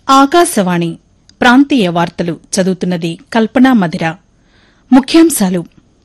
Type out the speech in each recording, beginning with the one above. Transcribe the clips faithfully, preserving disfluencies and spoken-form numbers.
ఆకాశవాణి ప్రాంతీయ వార్తలు చదువుతున్నది కల్పనా మధిర. ముఖ్యాంశాలు: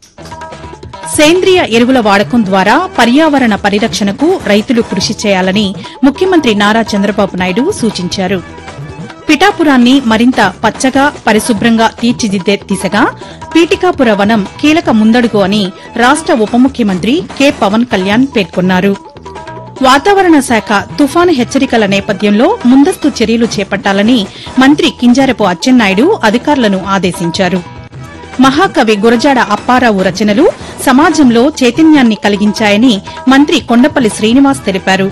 సేంద్రియ ఎరువుల వాడకం ద్వారా పర్యావరణ పరిరక్షణకు రైతులు కృషి చేయాలని ముఖ్యమంత్రి నారా చంద్రబాబు నాయుడు సూచించారు. పిఠాపురాన్ని మరింత పచ్చగా పరిశుభ్రంగా తీర్చిదిద్దే దిశగా పీఠికాపుర వనం కీలక ముందడుగు అని రాష్ట ఉప ముఖ్యమంత్రి కె పవన్ కళ్యాణ్ పేర్కొన్నారు. వాతావరణ శాఖ తుఫాను హెచ్చరికల నేపథ్యంలో ముందస్తు చర్యలు చేపట్టాలని మంత్రి కింజారపు అచ్చెన్నాయుడు అధికారులను ఆదేశించారు. మహాకవి గురజాడ అప్పారావు రచనలు సమాజంలో చైతన్యాన్ని కలిగించాయని మంత్రి కొండపల్లి శ్రీనివాస్ తెలిపారు.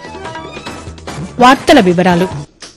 వార్తల వివరాలు: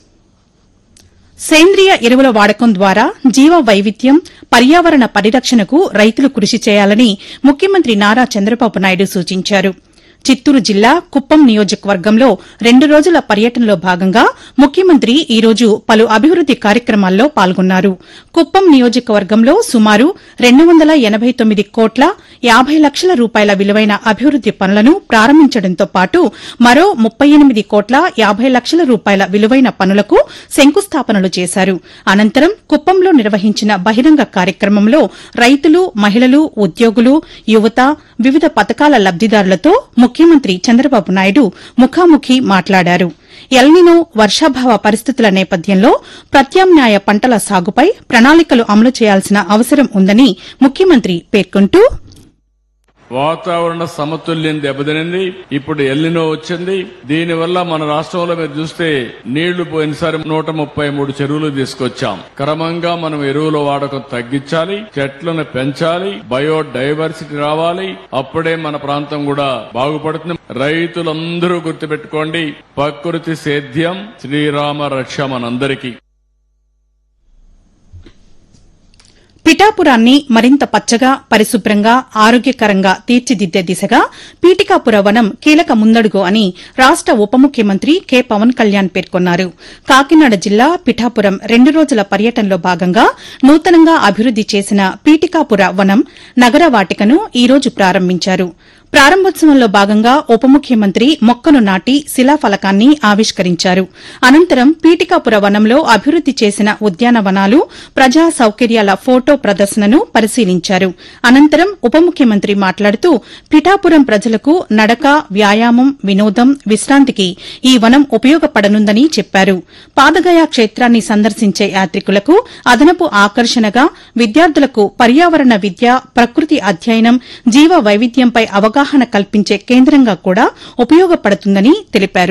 సేంద్రియ ఎరువుల వాడకం ద్వారా జీవ వైవిధ్యం, పర్యావరణ పరిరక్షణకు రైతులు కృషి చేయాలని ముఖ్యమంత్రి నారా చంద్రబాబు నాయుడు సూచించారు. చిత్తూరు జిల్లా కుప్పం నియోజకవర్గంలో రెండు రోజుల పర్యటనలో భాగంగా ముఖ్యమంత్రి ఈ రోజు పలు అభివృద్ది కార్యక్రమాల్లో పాల్గొన్నారు. కుప్పం నియోజకవర్గంలో సుమారు రెండు వందల ఎనబై తొమ్మిది కోట్ల యాబై లక్షల రూపాయల విలువైన అభివృద్ది పనులను ప్రారంభించడంతో పాటు మరో ముప్పై ఎనిమిది కోట్ల యాబై లక్షల రూపాయల విలువైన పనులకు శంకుస్థాపనలు చేశారు. అనంతరం కుప్పంలో నిర్వహించిన బహిరంగ కార్యక్రమంలో రైతులు, మహిళలు, ఉద్యోగులు, యువత, వివిధ పథకాల లబ్దిదారులతో ముఖ్యమంత్రి చంద్రబాబు నాయుడు ముఖాముఖి మాట్లాడారు. ఎల్నినో వర్షాభావ పరిస్థితుల నేపథ్యంలో ప్రత్యామ్నాయ పంటల సాగుపై ప్రణాళికలు అమలు చేయాల్సిన అవసరం ఉందని ముఖ్యమంత్రి పేర్కొంటూ, వాతావరణ సమతుల్యం దెబ్బతినింది. ఇప్పుడు ఎల్నినో వచ్చింది. దీనివల్ల మన రాష్ట్రంలో మీరు చూస్తే నీళ్లు పోయినసారి నూట ముప్పై మూడు చెరువులు తీసుకొచ్చాం. క్రమంగా మనం ఎరువుల వాడకం తగ్గించాలి, చెట్లను పెంచాలి, బయోడైవర్సిటీ రావాలి. అప్పుడే మన ప్రాంతం కూడా బాగుపడుతుంది. రైతులందరూ గుర్తుపెట్టుకోండి, ప్రకృతి సేద్యం శ్రీరామ రక్ష మనందరికీ. పిఠాపురాన్ని మరింత పచ్చగా, పరిశుభ్రంగా, ఆరోగ్యకరంగా తీర్చిదిద్దే దిశగా పీఠికాపుర వనం కీలక ముందడుగు అని రాష్ట ఉప ముఖ్యమంత్రి కె పవన్ కళ్యాణ్ పేర్కొన్నారు. కాకినాడ జిల్లా పిఠాపురం రెండు రోజుల పర్యటనలో భాగంగా నూతనంగా అభివృద్ది చేసిన పీఠికాపుర వనం నగర వాటికను ఈ రోజు ప్రారంభించారు. ప్రారంభోత్సవంలో భాగంగా ఉప ముఖ్యమంత్రి మొక్కను నాటి శిలాఫలకాన్ని ఆవిష్కరించారు. అనంతరం పీఠికాపుర వనంలో అభివృద్ది చేసిన ఉద్యానవనాలు, ప్రజా సౌకర్యాల ఫోటో ప్రదర్శనను పరిశీలించారు. అనంతరం ఉప ముఖ్యమంత్రి మాట్లాడుతూ పిఠాపురం ప్రజలకు నడక, వ్యాయామం, వినోదం, విశ్రాంతికి ఈ వనం ఉపయోగపడనుందని చెప్పారు. పాదగయ క్షేత్రాన్ని సందర్శించే యాత్రికులకు అదనపు ఆకర్షణగా, విద్యార్థులకు పర్యావరణ విద్య, ప్రకృతి అధ్యయనం, జీవ వైవిధ్యంపై అవగాహన అవగాహన కల్పించే కేంద్రంగా కూడా ఉపయోగపడుతుందని తెలిపారు.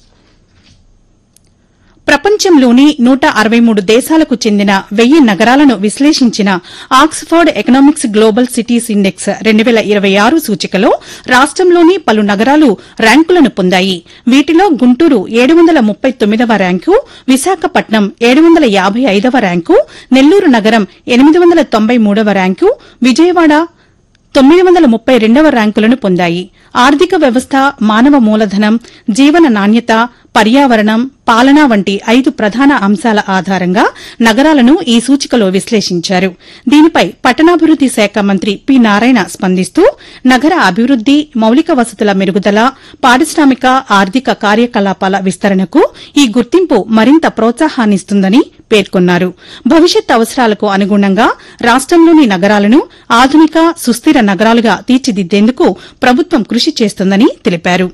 ప్రపంచంలోని నూట అరవై మూడు దేశాలకు చెందిన వెయ్యి నగరాలను విశ్లేషించిన Oxford economics global cities index రెండు వేల ఇరవై ఆరు సూచికలో రాష్టంలోని పలు నగరాలు ర్యాంకులను పొందాయి. వీటిలో గుంటూరు ఏడు వందల ముప్పై తొమ్మిదవ ర్యాంకు, విశాఖపట్నం ఏడు వందల యాబై ఐదవ ర్యాంకు, నెల్లూరు నగరం ఎనిమిది వందల తొంభై మూడవ ర్యాంకు, విజయవాడ తొమ్మిది వందల ముప్పై రెండవ ర్యాంకులను పొందాయి. ఆర్థిక వ్యవస్థ, మానవ మూలధనం, జీవన నాణ్యత, పర్యావరణం, పాలన వంటి ఐదు ప్రధాన అంశాల ఆధారంగా నగరాలను ఈ సూచికలో విశ్లేషించారు. దీనిపై పట్టణాభివృద్ది శాఖ మంత్రి పి నారాయణ స్పందిస్తూ, నగర అభివృద్ది, మౌలిక వసతుల మెరుగుదల, పారిశ్రామిక, ఆర్థిక కార్యకలాపాల విస్తరణకు ఈ గుర్తింపు మరింత ప్రోత్సాహాన్నిస్తుందని పేర్కొన్నారు. భవిష్యత్ అవసరాలకు అనుగుణంగా రాష్టంలోని నగరాలను ఆధునిక, సుస్థిర నగరాలుగా తీర్చిదిద్దేందుకు ప్రభుత్వం కృషి చేస్తుందని తెలిపారు.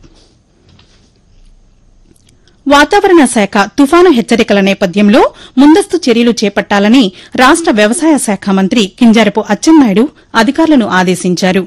వాతావరణ శాఖ తుఫాను హెచ్చరికల నేపథ్యంలో ముందస్తు చర్యలు చేపట్టాలని రాష్ట వ్యవసాయ శాఖ మంత్రి కింజారపు అచ్చెన్నాయుడు అధికారులను ఆదేశించారు.